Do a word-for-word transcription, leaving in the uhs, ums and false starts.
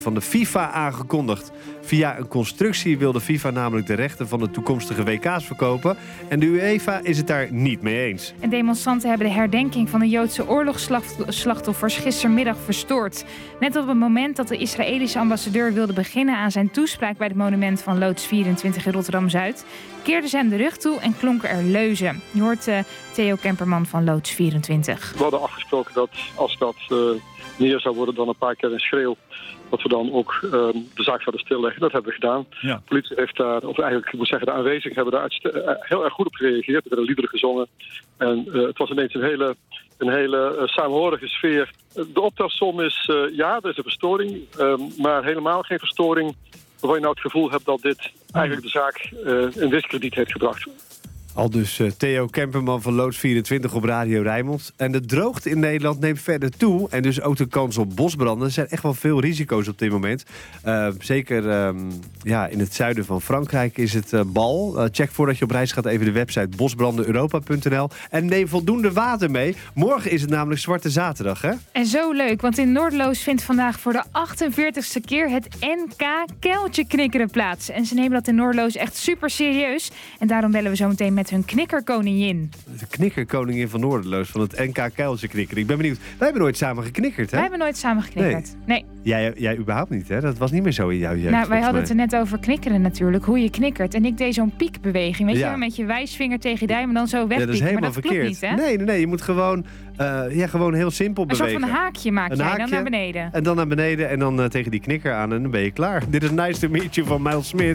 van de FIFA aangekondigd. Via een constructie wil de FIFA namelijk de rechten van de toekomstige W K's verkopen. En de UEFA is het daar niet mee eens. En demonstranten hebben de herdenking van de Joodse oorlogsslachtoffers gistermiddag verstoord. Net op het moment dat de Israëlische ambassadeur wilde beginnen aan zijn toespraak bij het monument van Loods vierentwintig in Rotterdam-Zuid, keerden ze hem de rug toe en klonken er leuzen. Je hoort uh, Theo Kemperman van Loods vierentwintig. We hadden afgesproken dat als dat uh, meer zou worden dan een paar keer een schreeuw, dat we dan ook uh, de zaak zouden stilleggen. Dat hebben we gedaan. Ja. De politie heeft daar, of eigenlijk ik moet zeggen, de aanwezigen hebben daar uitst- uh, heel erg goed op gereageerd. Er werden liederen gezongen. En uh, het was ineens een hele, een hele uh, samenhorige sfeer. Uh, de optelsom is, uh, ja, er is een verstoring, uh, maar helemaal geen verstoring waarvan je nou het gevoel hebt dat dit eigenlijk de zaak uh, in diskrediet heeft gebracht. Al dus uh, Theo Kemperman van Loods vierentwintig op Radio Rijnmond. En de droogte in Nederland neemt verder toe. En dus ook de kans op bosbranden. Er zijn echt wel veel risico's op dit moment. Uh, zeker um, ja, in het zuiden van Frankrijk is het uh, bal. Uh, check voordat je op reis gaat even de website bosbrandeneuropa punt n l. En neem voldoende water mee. Morgen is het namelijk Zwarte Zaterdag, hè? En zo leuk, want in Noorderloos vindt vandaag voor de achtenveertigste keer het N K Kuiltje Knikkeren plaats. En ze nemen dat in Noorderloos echt super serieus. En daarom bellen we zo meteen met met hun knikkerkoningin. De knikkerkoningin van Noorderloos, van het N K Kuiltje Knikkeren. Ik ben benieuwd. Wij hebben nooit samen geknikkerd, hè? Wij hebben nooit samen geknikkerd. Nee. nee. Jij, jij überhaupt niet, hè? Dat was niet meer zo in jouw jeugd. Nou, wij hadden mij. het er net over knikkeren natuurlijk. Hoe je knikkert. En ik deed zo'n piekbeweging. Weet ja. je, met je wijsvinger tegen je duim en dan zo wegpieken. Ja, dat is helemaal maar dat verkeerd. klopt niet, hè? Nee, nee, nee. Je moet gewoon, uh, ja, gewoon heel simpel een bewegen. Een soort van haakje maak een jij haakje, dan naar beneden. En dan naar beneden en dan uh, tegen die knikker aan en dan ben je klaar. Dit is Nice to Meet You van Miles Smith.